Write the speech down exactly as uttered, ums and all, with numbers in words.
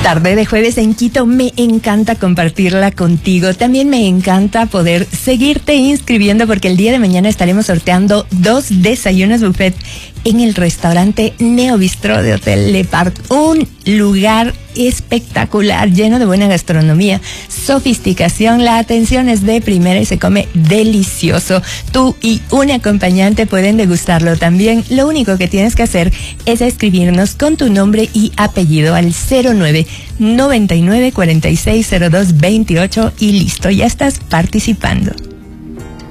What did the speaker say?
Tarde de jueves en Quito, me encanta compartirla contigo. También me encanta poder seguirte inscribiendo porque el día de mañana estaremos sorteando dos desayunos buffet en el restaurante Neo Bistro de Hotel Le Parc. Un lugar espectacular, lleno de buena gastronomía, sofisticación. La atención es de primera y se come delicioso. Tú y un acompañante pueden degustarlo también. Lo único que tienes que hacer es escribirnos con tu nombre y apellido al cero nueve noventa y nueve cuarenta y seis cero dos veintiocho y listo, ya estás participando.